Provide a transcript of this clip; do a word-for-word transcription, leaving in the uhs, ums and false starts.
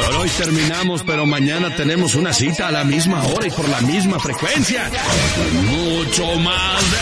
Por hoy terminamos, pero mañana tenemos una cita a la misma hora y por la misma frecuencia. Mucho más